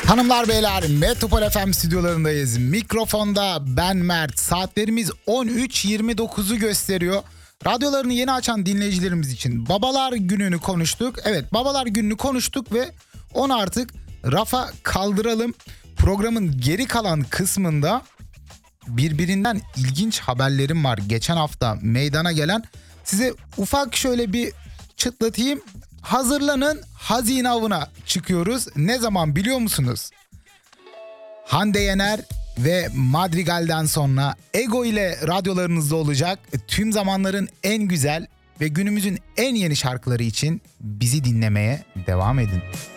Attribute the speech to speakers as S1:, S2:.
S1: Hanımlar beyler, Metropol FM stüdyolarındayız. Mikrofonda ben Mert. Saatlerimiz 13.29'u gösteriyor. Radyolarını yeni açan dinleyicilerimiz için Babalar Günü'nü konuştuk. Evet, Babalar Günü'nü konuştuk ve onu artık rafa kaldıralım. Programın geri kalan kısmında birbirinden ilginç haberlerim var. Geçen hafta meydana gelen, size ufak şöyle bir çıtlatayım. Hazırlanın, hazine avına çıkıyoruz. Ne zaman biliyor musunuz? Hande Yener ve Madrigal'den sonra Ego ile radyolarınızda olacak. Tüm zamanların en güzel ve günümüzün en yeni şarkıları için bizi dinlemeye devam edin.